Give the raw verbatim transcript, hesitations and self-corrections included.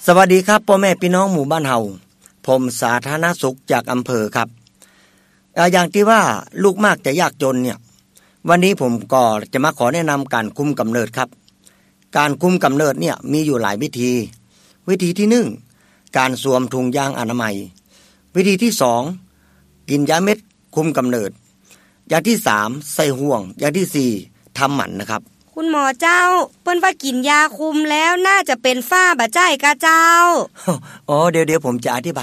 สวัสดีครับพ่อแม่พี่น้องหมู่บ้านเฮาผมสาธารณสุขจากอำเภอครับอย่างที่ว่าลูกมากจะยากจนเนี่ยวันนี้ผมก็จะมาขอแนะนำการคุมกำเนิดครับการคุมกำเนิดเนี่ยมีอยู่หลายวิธีวิธีที่หนึ่งการสวมถุงยางอนามัยวิธีที่สองกินยาเม็ดคุมกำเนิดอย่างที่สามใส่ห่วงอย่างที่สี่ทำหมันนะครับคุณหมอเจ้าเปิ้นว่ากินยาคุมแล้วน่าจะเป็นฝ้าบะใจกะเจ้าอ๋อเดี๋ยวๆผมจะอธิบาย